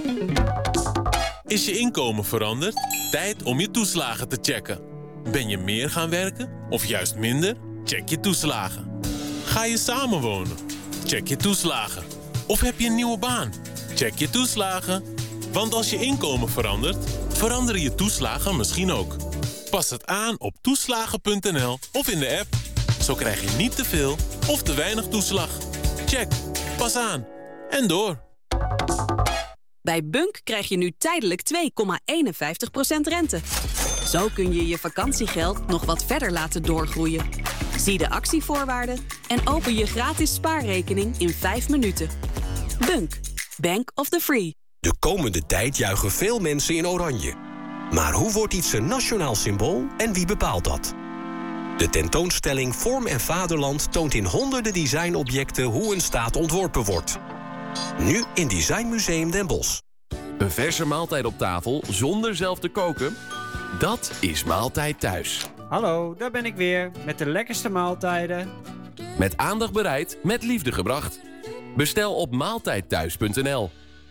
Is je inkomen veranderd? Tijd om je toeslagen te checken. Ben je meer gaan werken of juist minder? Check je toeslagen. Ga je samenwonen? Check je toeslagen. Of heb je een nieuwe baan? Check je toeslagen. Want als je inkomen verandert, veranderen je toeslagen misschien ook. Pas het aan op toeslagen.nl of in de app. Zo krijg je niet te veel of te weinig toeslag. Check. Pas aan. En door. Bij Bunk krijg je nu tijdelijk 2,51% rente. Zo kun je je vakantiegeld nog wat verder laten doorgroeien. Zie de actievoorwaarden en open je gratis spaarrekening in 5 minuten. Bunk. Bank of the Free. De komende tijd juichen veel mensen in oranje. Maar hoe wordt iets een nationaal symbool en wie bepaalt dat? De tentoonstelling Vorm en Vaderland toont in honderden designobjecten hoe een staat ontworpen wordt. Nu in Design Museum Den Bosch. Een verse maaltijd op tafel zonder zelf te koken? Dat is Maaltijd Thuis. Hallo, daar ben ik weer met de lekkerste maaltijden. Met aandacht bereid, met liefde gebracht. Bestel op maaltijdthuis.nl.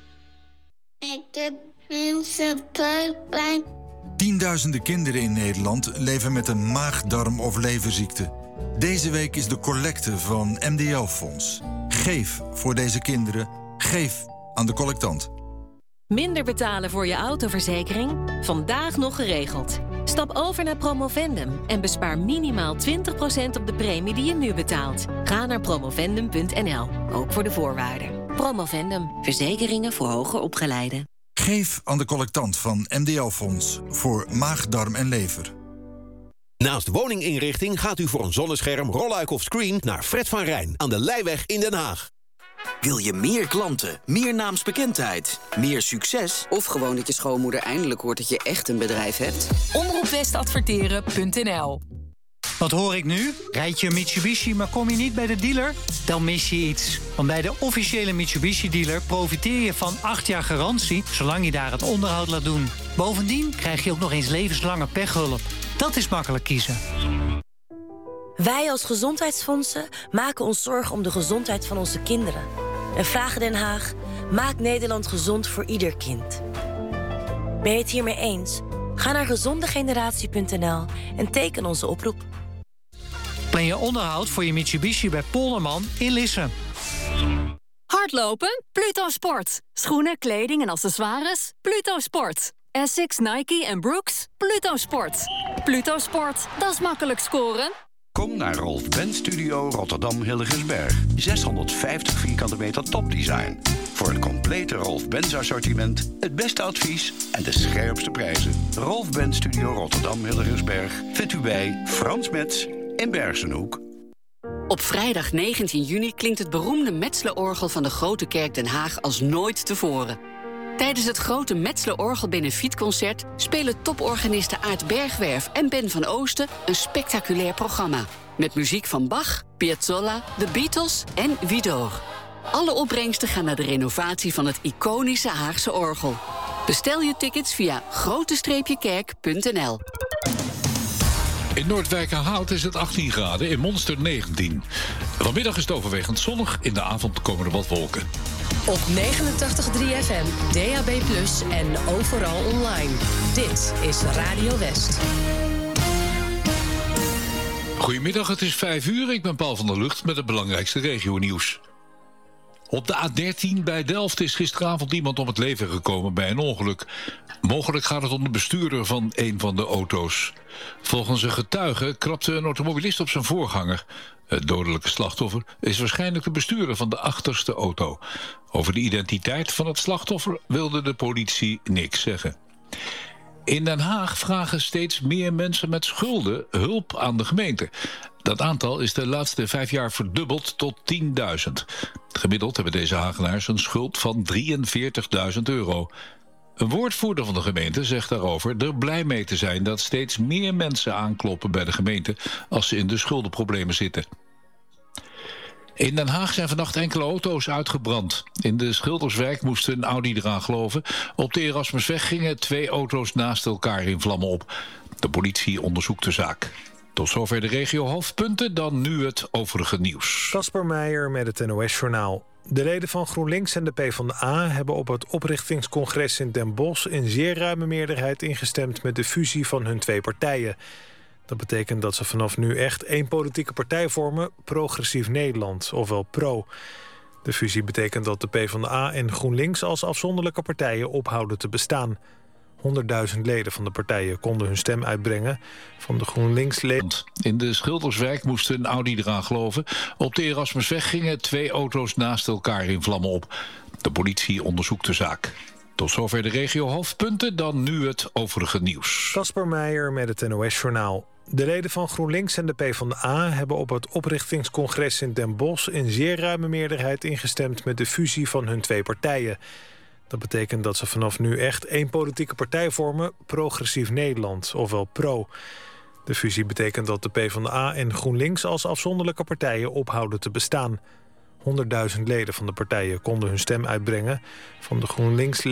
Ik heb een buikpijn. Tienduizenden kinderen in Nederland leven met een maag-darm- of leverziekte. Deze week is de collecte van MDL-fonds. Geef voor deze kinderen. Geef aan de collectant. Minder betalen voor je autoverzekering? Vandaag nog geregeld. Stap over naar Promovendum en bespaar minimaal 20% op de premie die je nu betaalt. Ga naar promovendum.nl, ook voor de voorwaarden. Promovendum, verzekeringen voor hoger opgeleiden. Geef aan de collectant van MDL-fonds voor maag, darm en lever. Naast woninginrichting gaat u voor een zonnescherm, rolluik of screen naar Fred van Rijn aan de Leijweg in Den Haag. Wil je meer klanten, meer naamsbekendheid, meer succes? Of gewoon dat je schoonmoeder eindelijk hoort dat je echt een bedrijf hebt? Omroepwestadverteren.nl. Wat hoor ik nu? Rijd je een Mitsubishi, maar kom je niet bij de dealer? Dan mis je iets. Want bij de officiële Mitsubishi-dealer profiteer je van 8 jaar garantie, zolang je daar het onderhoud laat doen. Bovendien krijg je ook nog eens levenslange pechhulp. Dat is makkelijk kiezen. Wij als gezondheidsfondsen maken ons zorgen om de gezondheid van onze kinderen. En vragen Den Haag, maak Nederland gezond voor ieder kind. Ben je het hiermee eens? Ga naar gezondegeneratie.nl en teken onze oproep. Plan je onderhoud voor je Mitsubishi bij Polderman in Lisse. Hardlopen? Pluto Sport. Schoenen, kleding en accessoires? Pluto Sport. Essex, Nike en Brooks? Pluto Sport. Pluto Sport, dat is makkelijk scoren. Kom naar Rolf Benz Studio Rotterdam Hilligensberg. 650 vierkante meter topdesign. Voor het complete Rolf Benz assortiment, het beste advies en de scherpste prijzen. Rolf Benz Studio Rotterdam Hilligensberg vindt u bij Frans Metz in Bergsenhoek. Op vrijdag 19 juni klinkt het beroemde Metzler-orgel van de Grote Kerk Den Haag als nooit tevoren. Tijdens het grote Metzler-orgel Benefietconcert spelen toporganisten Aart Bergwerf en Ben van Oosten een spectaculair programma. Met muziek van Bach, Piazzolla, The Beatles en Widor. Alle opbrengsten gaan naar de renovatie van het iconische Haagse orgel. Bestel je tickets via grote-kerk.nl. In Noordwijkerhout is het 18 graden, in Monster 19. Vanmiddag is het overwegend zonnig, in de avond komen er wat wolken. Op 89.3 FM, DAB+ en overal online. Dit is Radio West. Goedemiddag, het is 5 uur. Ik ben Paul van der Lucht met het belangrijkste regionieuws. Op de A13 bij Delft is gisteravond iemand om het leven gekomen bij een ongeluk. Mogelijk gaat het om de bestuurder van een van de auto's. Volgens een getuige krabde een automobilist op zijn voorganger. Het dodelijke slachtoffer is waarschijnlijk de bestuurder van de achterste auto. Over de identiteit van het slachtoffer wilde de politie niks zeggen. In Den Haag vragen steeds meer mensen met schulden hulp aan de gemeente. Dat aantal is de laatste 5 jaar verdubbeld tot 10.000. Gemiddeld hebben deze Hagenaars een schuld van €43.000. Een woordvoerder van de gemeente zegt daarover er blij mee te zijn dat steeds meer mensen aankloppen bij de gemeente als ze in de schuldenproblemen zitten. In Den Haag zijn vannacht enkele auto's uitgebrand. In de Schilderswijk moest een Audi eraan geloven. Op de Erasmusweg gingen 2 auto's naast elkaar in vlammen op. De politie onderzoekt de zaak. Tot zover de regio hoofdpunten, dan nu het overige nieuws. Kasper Meijer met het NOS-journaal. De leden van GroenLinks en de PvdA hebben op het oprichtingscongres in Den Bosch in zeer ruime meerderheid ingestemd met de fusie van hun twee partijen. Dat betekent dat ze vanaf nu echt één politieke partij vormen, Progressief Nederland, ofwel PRO. De fusie betekent dat de PvdA en GroenLinks als afzonderlijke partijen ophouden te bestaan. 100.000 leden van de partijen konden hun stem uitbrengen. Van de GroenLinks-leden. In de Schilderswijk moest een Audi eraan geloven. Op de Erasmusweg gingen 2 auto's naast elkaar in vlammen op. De politie onderzoekt de zaak. Tot zover de regio-hoofdpunten, dan nu het overige nieuws. Casper Meijer met het NOS-journaal. De leden van GroenLinks en de PvdA hebben op het oprichtingscongres in Den Bosch in zeer ruime meerderheid ingestemd met de fusie van hun twee partijen. Dat betekent dat ze vanaf nu echt één politieke partij vormen, Progressief Nederland, ofwel PRO. De fusie betekent dat de PvdA en GroenLinks als afzonderlijke partijen ophouden te bestaan. 100.000 leden van de partijen konden hun stem uitbrengen. Van de GroenLinks